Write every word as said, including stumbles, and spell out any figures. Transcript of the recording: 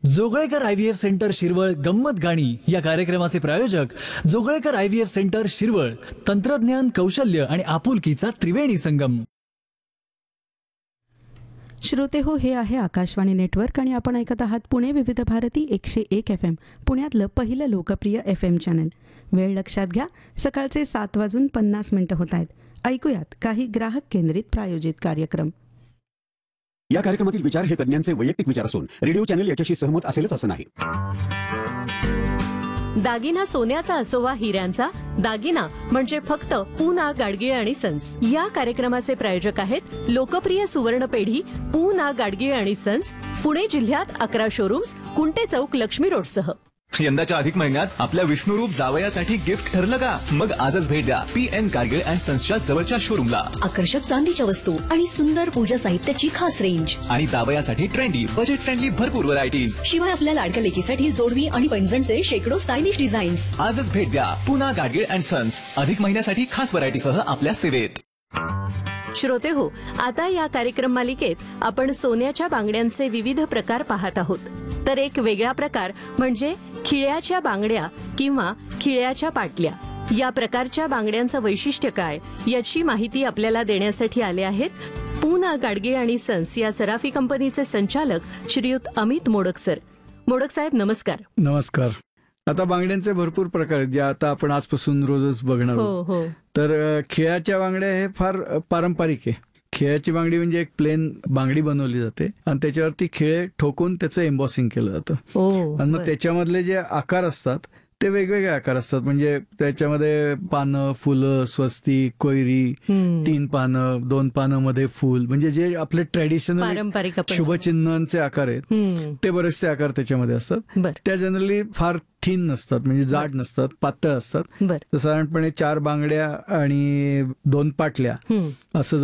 Joglekar I V F centre Shirwal गंमत गाणी या कार्यक्रमाचे प्रायोजक Joglekar I V F centre Shirwal. तंत्रज्ञान, कौशल्य आणि आपुलकीचा त्रिवेणी संगम. श्रोते हो, हे आहे आकाशवाणी नेटवर्क आणि आपण ऐकत आहात पुणे विविध भारती एकशे एक एफ एम, पुण्यातलं पहिलं लोकप्रिय एफ एम चॅनल. वेळ लक्षात घ्या, सकाळचे सात वाजून पन्नास मिनिटं होत आहेत. ऐकूयात काही ग्राहक केंद्रित प्रायोजित कार्यक्रम. या कार्यक्रमातील विचार हे तज्ञांचे वैयक्तिक विचार असून रेडिओ चॅनल याच्याशी सहमत असेलच असं नाही. दागिना सोन्याचा असो वा हिऱ्यांचा, दागिना म्हणजे फक्त पूना गाडगीळ आणि सन्स. या कार्यक्रमाचे प्रायोजक आहेत लोकप्रिय सुवर्ण पेढी पूना गाडगीळ आणि सन्स, पुणे जिल्ह्यात अकरा शोरूम्स, कुंटे चौक, लक्ष्मी रोडसह. यंदाच्या अधिक महिन्यात आपल्या विष्णुरूप जावयासाठी गिफ्ट ठरलं का? मग आजच भेट द्या पी एन गाडगीळ अँड सन्सच्या जवळच्या शोरूमला. आकर्षक चांदीच्या वस्तू आणि सुंदर पूजा साहित्याची खास रेंज आणि जावयासाठी ट्रेंडी, बजेट फ्रेंडली भरपूर व्हरायटीज. शिवाय आपल्या लाडक्या लेकीसाठी जोडवी आणि पैंजणचे शेकडो स्टायलिश डिझाईन्स. आजच भेट द्या पुना गाडगीळ अँड सन्स. अधिक महिन्यासाठी खास व्हरायटीसह आपल्या सेवेत. श्रोते हो, आता या कार्यक्रम मालिकेत आपण सोन्याच्या बांगड्यांचे विविध प्रकार पाहत आहोत. तर एक वेगळा प्रकार म्हणजे खिळ्याच्या बांगड्या किंवा खिळ्याच्या पाटल्या. या प्रकारच्या बांगड्यांचं वैशिष्ट्य काय याची माहिती आपल्याला देण्यासाठी आले आहेत पूना गाडगीळ आणि सन्स या सराफी कंपनीचे संचालक श्रीयुत अमित मोडक सर. मोडक साहेब, नमस्कार. नमस्कार. आता बांगड्यांचे भरपूर प्रकार आहेत जे आता आपण आजपासून रोजच बघणार हो आहोत. हो. तर खिळ्याच्या बांगड्या हे फार पारंपरिक आहे. खिळ्याची बांगडी म्हणजे एक प्लेन बांगडी बनवली जाते आणि त्याच्यावरती खिळे ठोकून त्याचं एम्बॉसिंग केलं जातं. आणि मग त्याच्यामधले जे आकार असतात ते वेगवेगळे आकार असतात. म्हणजे त्याच्यामध्ये पानं, फुलं, स्वस्तिक, कोयरी, तीन पानं, दोन पानं मध्ये फुल, म्हणजे जे आपले ट्रॅडिशनल पारंपरिक शुभचिन्हांचे आकार आहेत ते बरेचसे आकार त्याच्यामध्ये असतात. त्या जनरली फार थीन नसतात, म्हणजे जाड नसतात, पातळ असतात. साधारणपणे चार बांगड्या आणि दोन पाटल्या असं